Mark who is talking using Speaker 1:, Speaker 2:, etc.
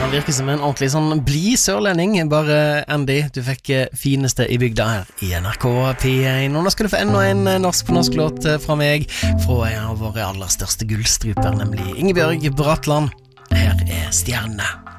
Speaker 1: Han virker som en ordentlig sånn blid sørlending. Bare Andy, du fikk fineste i bygda her i NRK P1. Og nå skal du få enda en norsk på norsk låt fra meg, fra en av våre aller største gullstruper, nemlig Ingebjørg Bratland. Her Stjerne.